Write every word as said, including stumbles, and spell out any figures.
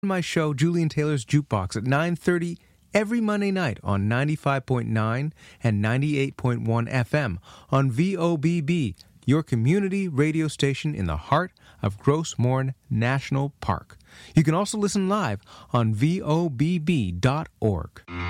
My show, Julian Taylor's Jukebox, at nine thirty every Monday night on ninety-five point nine and ninety-eight point one F M on V O B B, your community radio station in the heart of Gross Morn National Park. You can also listen live on V O B B dot org.